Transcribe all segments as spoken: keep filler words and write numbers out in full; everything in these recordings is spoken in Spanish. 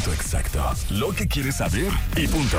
punto exacto. Lo que quieres saber y punto.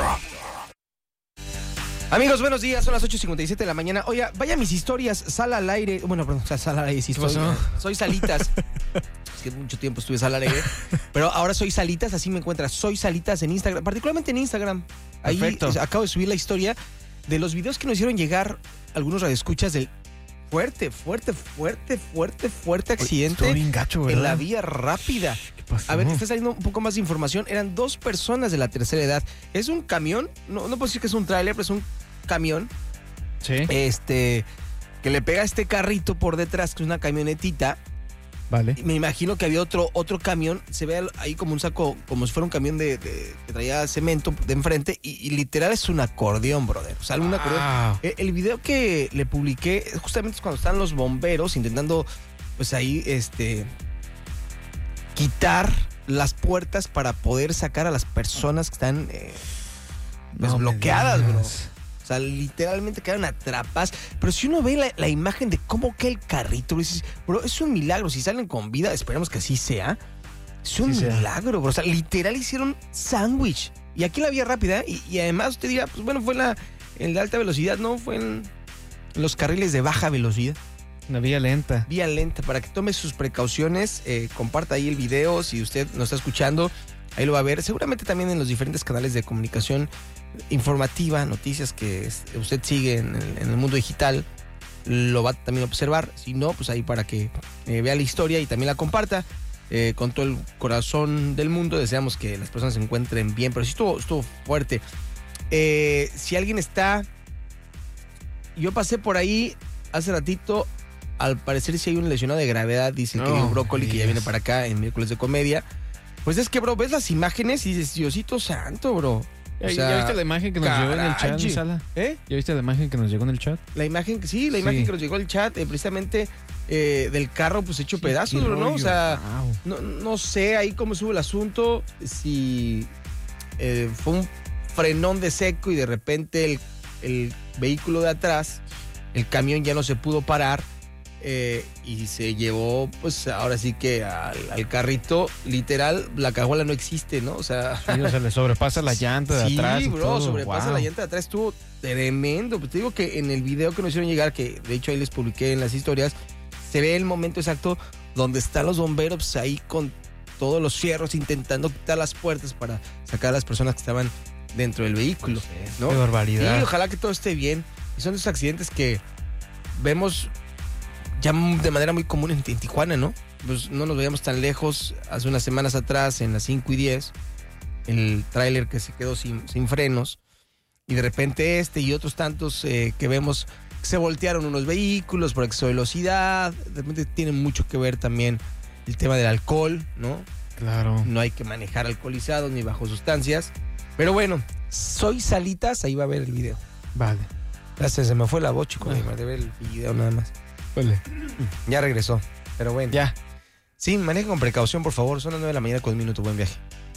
Amigos, buenos días, son las ocho cincuenta y siete de la mañana. Oiga, vaya mis historias, sal al aire. Bueno, perdón, o sea, sal al aire, sí, soy, soy Salitas. Es que mucho tiempo estuve sal al aire. Pero ahora soy Salitas, así me encuentras. Soy Salitas en Instagram, particularmente en Instagram. Ahí Perfecto. es, acabo de subir la historia de los videos que nos hicieron llegar algunos radioescuchas del fuerte, fuerte, fuerte, fuerte, fuerte accidente. Estuvo bien gacho, ¿verdad? En la vía rápida. ¿Qué pasó? A ver, está saliendo un poco más de información. Eran dos personas de la tercera edad. Es un camión, no, no puedo decir que es un tráiler, pero es un camión. Sí. Este, que le pega a este carrito por detrás, que es una camionetita. Vale. Me imagino que había otro, otro camión, se ve ahí como un saco, como si fuera un camión de, de que traía cemento de enfrente, y, y literal es un acordeón, brother. O sea, un acordeón. El, el video que le publiqué justamente es cuando están los bomberos intentando, pues ahí, este, quitar las puertas para poder sacar a las personas que están eh, pues, No me bloqueadas, bro. digas. O sea, literalmente quedaron atrapadas. Pero si uno ve la, la imagen de cómo queda el carrito, dices, bro, es un milagro. Si salen con vida, esperemos que así sea. Es un Sí sea. milagro, bro. O sea, literal hicieron sándwich. Y aquí la vía rápida, ¿eh? y, y además usted dirá, pues bueno, fue en la, en la alta velocidad, ¿no? Fue en los carriles de baja velocidad. Una vía lenta. Vía lenta, para que tome sus precauciones. Eh, comparta ahí el video, si usted nos está escuchando, ahí lo va a ver. Seguramente también en los diferentes canales de comunicación informativa, noticias que usted sigue en el, en el mundo digital, lo va a también observar. Si no, pues ahí para que eh, vea la historia y también la comparta. Eh, con todo el corazón del mundo deseamos que las personas se encuentren bien, pero sí estuvo, estuvo fuerte. Eh, si alguien está... Yo pasé por ahí hace ratito, al parecer sí hay un lesionado de gravedad, dice el No, querido Brócoli, que ya Dios. viene para acá en miércoles de comedia. Pues es que, bro, ves las imágenes y dices, Diosito santo, bro. O ¿Ya, sea, ¿Ya viste la imagen que nos llegó en el chat, caray. mi Sala? ¿Eh? ¿Ya viste la imagen que nos llegó en el chat? La imagen, que sí, la Sí. imagen que nos llegó al chat, eh, precisamente eh, del carro, pues hecho Sí, pedazos, qué bro, ¿no? O rollo. sea, Wow. no, no sé ahí cómo estuvo el asunto, si eh, fue un frenón de seco y de repente el, el vehículo de atrás, el camión ya no se pudo parar. Eh, y se llevó, pues ahora sí que al, al carrito, literal, la cajuela no existe, ¿no? O sea, Sí, o sea, le sobrepasa la llanta de sí, atrás. y bro, todo. sobrepasa Wow. la llanta de atrás, estuvo tremendo. Pues te digo que en el video que nos hicieron llegar, que de hecho ahí les publiqué en las historias, se ve el momento exacto donde están los bomberos pues, ahí con todos los fierros intentando quitar las puertas para sacar a las personas que estaban dentro del vehículo, ¿no? Qué barbaridad. Sí, ojalá que todo esté bien. Y son esos accidentes que vemos ya de manera muy común en, en Tijuana, ¿no? Pues no nos veíamos tan lejos. Hace unas semanas atrás, en las cinco y diez, el tráiler que se quedó sin, sin frenos. Y de repente este y otros tantos eh, que vemos que se voltearon unos vehículos por exceso de velocidad. De repente tiene mucho que ver también el tema del alcohol, ¿no? Claro. No hay que manejar alcoholizados ni bajo sustancias. Pero bueno, soy Salitas, ahí va a ver el video. Vale. Gracias, se me fue la voz, chico, de ver el video nada más. Vale. Ya regresó, pero bueno. Ya. Sí, maneja con precaución, por favor. Son las nueve de la mañana con un minuto. Buen viaje.